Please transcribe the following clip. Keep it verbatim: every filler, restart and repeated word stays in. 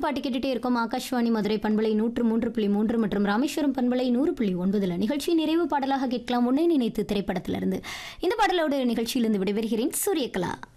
வரும் பாட்டு கேட்டுட்டே இருக்கும். ஆகாஷ்வாணி மதுரை பண்பலை நூற்று மூன்று புள்ளி மூன்று மற்றும் ராமேஸ்வரம் பண்பலை நூறு புள்ளி ஒன்பதுல நிகழ்ச்சி நிறைவு பாடலாக கேட்கலாம். உன்னை நினைத்து திரைப்படத்திலிருந்து இந்த பாடலோடு நிகழ்ச்சியிலிருந்து விடைபெறுகிறேன். சூரியகலா.